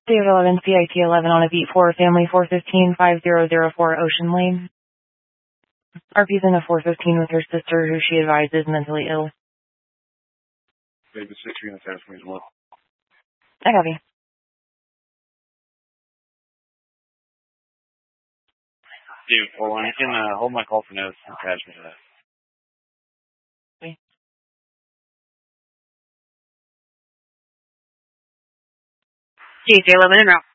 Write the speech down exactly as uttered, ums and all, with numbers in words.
David eleven, C I T eleven on a beat four, family four fifteen, five zero zero four Ocean Lane. R P's in a four fifteen with her sister, who she advised is mentally ill. David six, you're going to attach me as well. I copy. Dude, hold on. You can uh, hold my call for notes and attach me to that. G J eleven en route.